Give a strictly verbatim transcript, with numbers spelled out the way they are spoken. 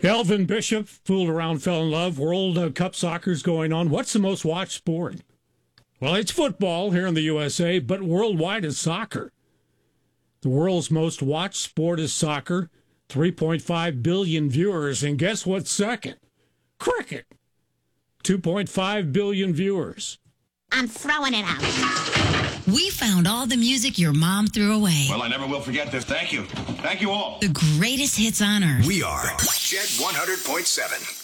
Elvin Bishop, fooled around, fell in love. World uh, Cup soccer's going on. What's the most watched sport? Well, it's football here in the U S A, but worldwide is soccer. The world's most watched sport is soccer. three point five billion viewers. And guess what's second? Cricket. two point five billion viewers. I'm throwing it out. We found all the music your mom threw away. Well, I never will forget this. Thank you. Thank you all. The greatest hits on earth. We are Jet one hundred point seven.